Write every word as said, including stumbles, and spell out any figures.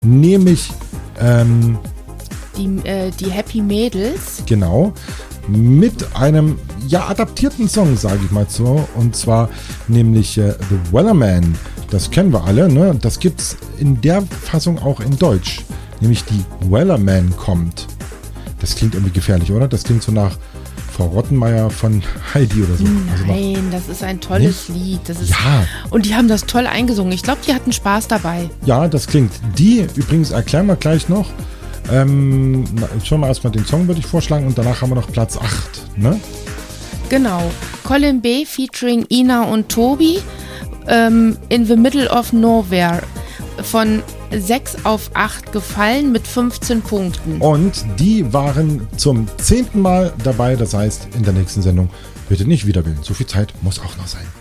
nämlich ähm, die, äh, die Happy Mädels. Genau, mit einem ja adaptierten Song, sage ich mal so, und zwar nämlich äh, The Wellerman. Das kennen wir alle, ne? Das gibt's in der Fassung auch in Deutsch, nämlich die Wellerman kommt. Das klingt irgendwie gefährlich, oder? Das klingt so nach Frau Rottenmeier von Heidi oder so. Nein, also nach, das ist ein tolles nicht? Lied. Das ist, ja. Und die haben das toll eingesungen. Ich glaube, die hatten Spaß dabei. Ja, das klingt. Die, übrigens, erklären wir gleich noch. Ähm, schauen wir erstmal den Song, würde ich vorschlagen, und danach haben wir noch Platz acht, ne? Genau. Colin B. featuring Ina und Tobi ähm, in the Middle of Nowhere. Von sechs auf acht gefallen mit fünfzehn Punkten. Und die waren zum zehnten Mal dabei, das heißt, in der nächsten Sendung bitte nicht wieder wählen. So viel Zeit muss auch noch sein.